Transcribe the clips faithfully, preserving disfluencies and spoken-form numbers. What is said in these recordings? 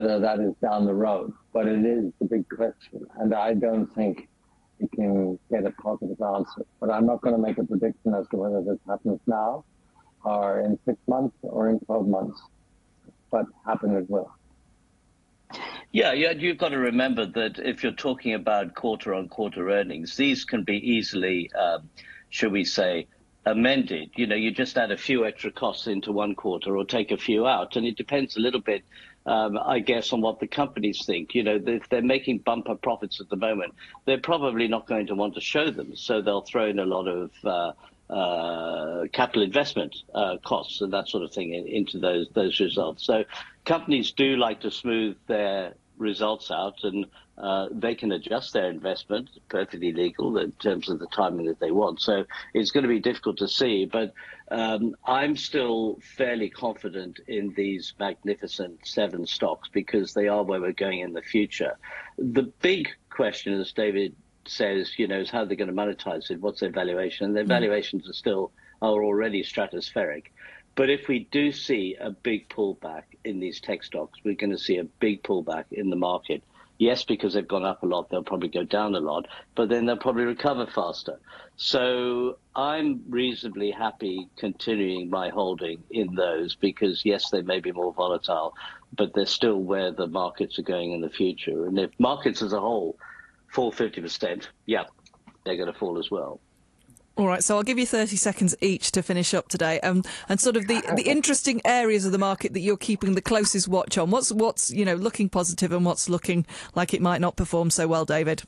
that is down the road, but it is the big question, and I don't think we can get a positive answer. But I'm not going to make a prediction as to whether this happens now, or in six months, or in twelve months. But happen it will. Yeah, yeah, you've got to remember that if you're talking about quarter-on-quarter earnings, these can be easily, um, should we say, amended. You know, you just add a few extra costs into one quarter or take a few out, and it depends a little bit, um, I guess, on what the companies think. You know, if they're making bumper profits at the moment, they're probably not going to want to show them, so they'll throw in a lot of uh, uh, capital investment uh, costs and that sort of thing in, into those those results. So companies do like to smooth their results out, and uh, they can adjust their investment, perfectly legal in terms of the timing that they want. So it's going to be difficult to see, but um, I'm still fairly confident in these magnificent seven stocks because they are where we're going in the future. The big question, as David says, you know, is how they're going to monetize it, what's their valuation, and their valuations are still are already stratospheric. But if we do see a big pullback in these tech stocks, we're going to see a big pullback in the market. Yes, because they've gone up a lot, they'll probably go down a lot, but then they'll probably recover faster. So I'm reasonably happy continuing my holding in those because, yes, they may be more volatile, but they're still where the markets are going in the future. And if markets as a whole fall fifty percent, yeah, they're going to fall as well. All right, so I'll give you thirty seconds each to finish up today, um, and sort of the, the interesting areas of the market that you're keeping the closest watch on. What's what's you know looking positive and what's looking like it might not perform so well, David?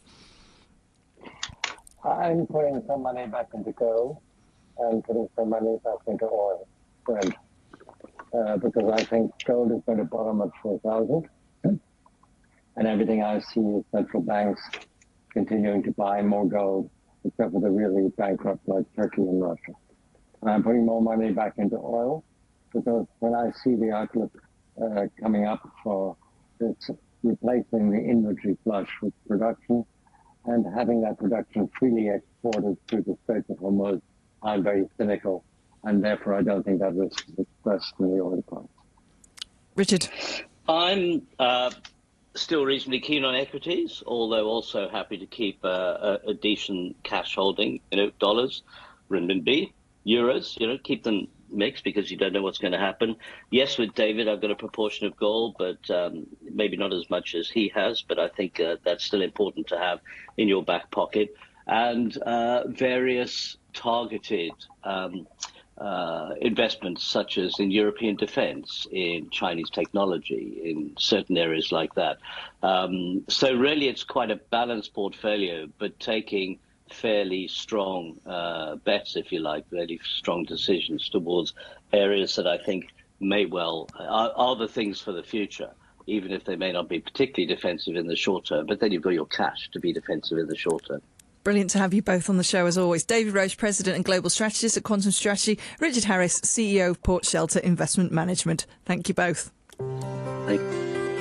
I'm putting some money back into gold and putting some money back into oil, Brent, uh, because I think gold is going to bottom at four thousand, and everything I see is central banks continuing to buy more gold, except for the really bankrupt like Turkey and Russia. And I'm putting more money back into oil because when I see the outlook uh, coming up for this, replacing the inventory flush with production and having that production freely exported through the Straits of Hormuz, I'm very cynical, and therefore I don't think that risk is expressed in the oil price. Richard? I'm uh, still reasonably keen on equities, although also happy to keep a, a, a decent cash holding, you know, dollars, renminbi, euros, you know, keep them mixed because you don't know what's going to happen. Yes, with David, I've got a proportion of gold, but um, maybe not as much as he has, but I think uh, that's still important to have in your back pocket. And uh, various targeted um, Uh, investments such as in European defense, in Chinese technology, in certain areas like that. Um, so really it's quite a balanced portfolio, but taking fairly strong uh, bets, if you like, really strong decisions towards areas that I think may well are, are the things for the future, even if they may not be particularly defensive in the short term, but then you've got your cash to be defensive in the short term. Brilliant to have you both on the show as always. David Roche, President and Global Strategist at Quantum Strategy. Richard Harris, C E O of Port Shelter Investment Management. Thank you both. Thank you.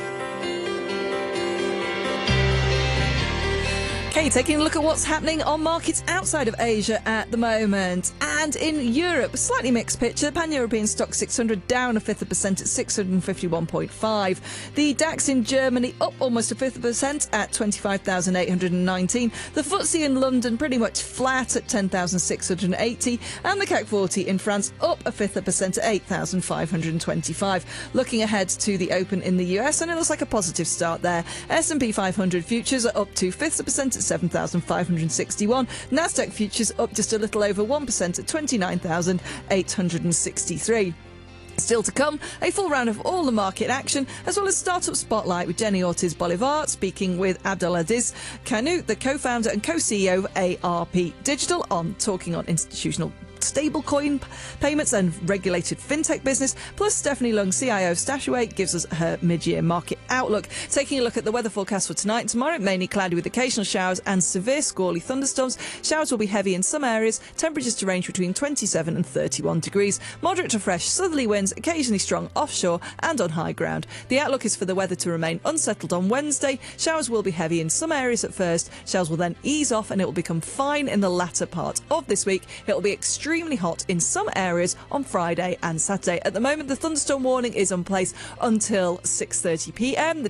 Okay, taking a look at what's happening on markets outside of Asia at the moment. And in Europe, a slightly mixed picture. Pan-European Stock six hundred down a fifth of a percent at six hundred fifty-one point five. The DAX in Germany up almost a fifth of a percent at twenty-five thousand eight hundred nineteen. The F T S E in London pretty much flat at ten thousand six hundred eighty. And the C A C forty in France up a fifth of a percent at eight thousand five hundred twenty-five. Looking ahead to the open in the U S, and it looks like a positive start there. S and P five hundred futures are up two fifths of a percent at seven thousand five hundred sixty-one. Nasdaq futures up just a little over one percent at twenty-nine thousand eight hundred sixty-three. Still to come, a full round of all the market action, as well as Startup Spotlight with Jenny Ortiz Bolivar, speaking with Abdelaziz Kanut, the co-founder and co-C E O of A R P Digital, on talking on institutional stablecoin payments and regulated fintech business. Plus, Stephanie Lung, C I O of Stashaway, gives us her mid-year market outlook. Taking a look at the weather forecast for tonight and tomorrow, mainly cloudy with occasional showers and severe squally thunderstorms. Showers will be heavy in some areas. Temperatures to range between twenty-seven and thirty-one degrees. Moderate to fresh southerly winds, occasionally strong offshore and on high ground. The outlook is for the weather to remain unsettled on Wednesday. Showers will be heavy in some areas at first. Showers will then ease off and it will become fine in the latter part of this week. It will be extremely extremely hot in some areas on Friday and Saturday. At the moment, the thunderstorm warning is in place until six thirty p m. The